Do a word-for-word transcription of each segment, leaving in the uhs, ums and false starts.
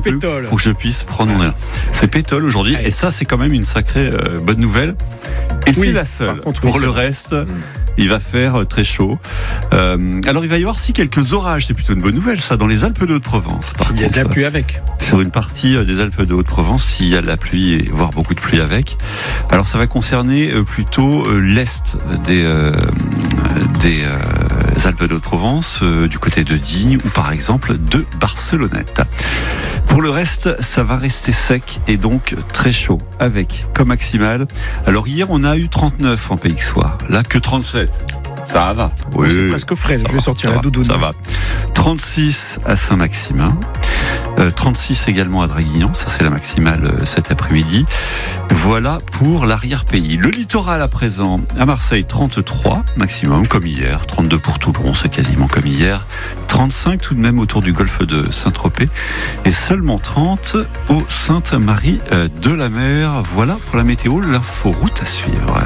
plus pétole. pour que je puisse prendre mon élan. C'est pétole aujourd'hui, Allez. et ça c'est quand même une sacrée euh, bonne nouvelle. Et Oui, c'est la seule. par contre, oui, pour c'est le vrai. reste, il va faire euh, très chaud. Euh, alors il va y avoir aussi quelques orages, c'est plutôt une bonne nouvelle ça, dans les Alpes de Haute-Provence. par S'il y a de la contre. pluie avec. Sur une partie des Alpes de Haute-Provence, s'il y a de la pluie, et voire beaucoup de pluie avec. Alors ça va concerner euh, plutôt euh, l'est des, euh, des euh, Alpes de Haute-Provence, euh, du côté de Digne ou par exemple de Barcelonnette. Pour le reste, ça va rester sec et donc très chaud, avec comme maximale. Alors hier, on a eu trente-neuf en P X soir, là que trente-sept. Ça va. Oui, c'est presque frais. Je vais va, sortir ça la va, doudoune. Ça va. trente-six à Saint-Maximin. Euh, trente-six également à Draguignan, ça c'est la maximale euh, cet après-midi. Voilà pour l'arrière-pays. Le littoral à présent, à Marseille trente-trois maximum comme hier, trente-deux pour Toulon, c'est quasiment comme hier, trente-cinq tout de même autour du golfe de Saint-Tropez et seulement trente au Sainte-Marie euh, de la Mer. Voilà pour la météo, l'inforoute à suivre.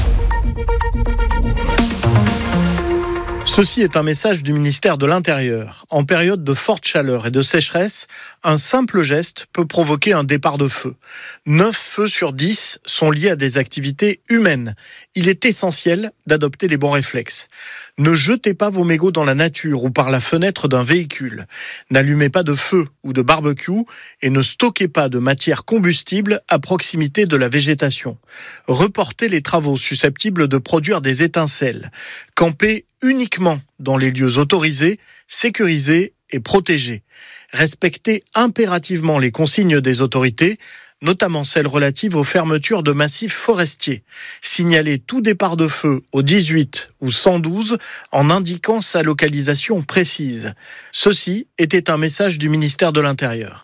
Ceci est un message du ministère de l'Intérieur. En période de forte chaleur et de sécheresse, un simple geste peut provoquer un départ de feu. neuf feux sur dix sont liés à des activités humaines. Il est essentiel d'adopter les bons réflexes. Ne jetez pas vos mégots dans la nature ou par la fenêtre d'un véhicule. N'allumez pas de feu ou de barbecue et ne stockez pas de matière combustible à proximité de la végétation. Reportez les travaux susceptibles de produire des étincelles. Campez uniquement dans les lieux autorisés, sécurisés et protégés. Respectez impérativement les consignes des autorités, notamment celles relatives aux fermetures de massifs forestiers. Signalez tout départ de feu au dix-huit ou cent douze en indiquant sa localisation précise. Ceci était un message du ministère de l'Intérieur.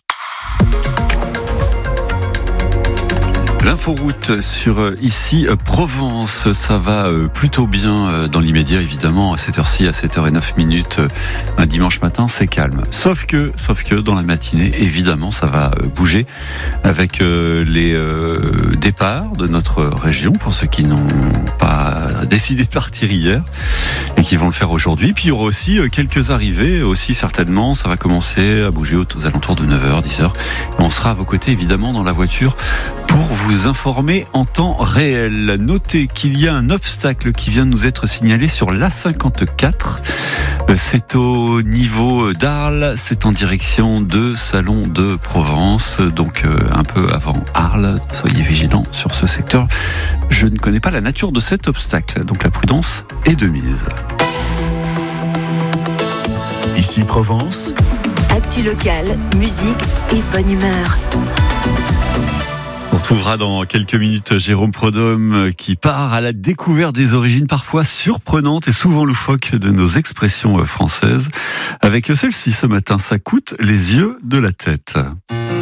L'inforoute sur euh, ici euh, Provence, ça va euh, plutôt bien euh, dans l'immédiat évidemment. À cette heure-ci, à sept heures zéro neuf minutes, euh, un dimanche matin, c'est calme. Sauf que, sauf que dans la matinée, évidemment, ça va euh, bouger avec euh, les euh, départs de notre région pour ceux qui n'ont pas décidé de partir hier et qui vont le faire aujourd'hui. Puis il y aura aussi euh, quelques arrivées, aussi certainement. Ça va commencer à bouger aux, aux alentours de neuf heures, dix heures. On sera à vos côtés évidemment dans la voiture pour vous informer en temps réel. Notez qu'il y a un obstacle qui vient de nous être signalé sur l'A cinquante-quatre. C'est au niveau d'Arles, c'est en direction de Salon de Provence, donc un peu avant Arles. Soyez vigilants sur ce secteur. Je ne connais pas la nature de cet obstacle, donc la prudence est de mise. Ici Provence. Actu locale, musique et bonne humeur. On retrouvera dans quelques minutes Jérôme Prodhomme qui part à la découverte des origines parfois surprenantes et souvent loufoques de nos expressions françaises. Avec celle-ci ce matin, ça coûte les yeux de la tête.